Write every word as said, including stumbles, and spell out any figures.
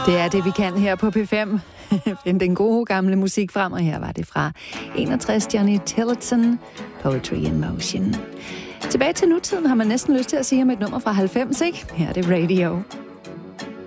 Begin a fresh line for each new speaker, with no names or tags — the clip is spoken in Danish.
Det er det, vi kan her på P fem. Find den gode gamle musik frem, og her var det fra enogtres, Johnny Tillotson, Poetry in Motion. Tilbage til nutiden har man næsten lyst til at sige om et nummer fra halvfems, ikke? Her er det Radio.